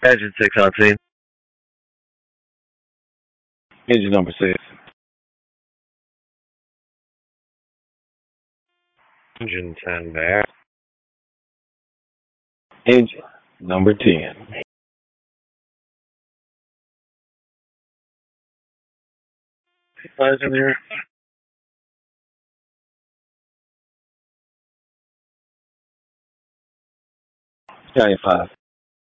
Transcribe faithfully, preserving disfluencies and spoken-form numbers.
Engine six on scene. Engine number six. Engine ten there. Engine number ten. Guys in there. Giant five.